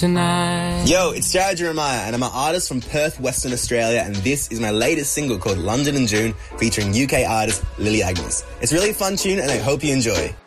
tonight. Yo, it's Jared Jeremiah, and I'm an artist from Perth, Western Australia, and this is my latest single called London in June, featuring UK artist Lily Agnes. It's a really fun tune, and I hope you enjoy.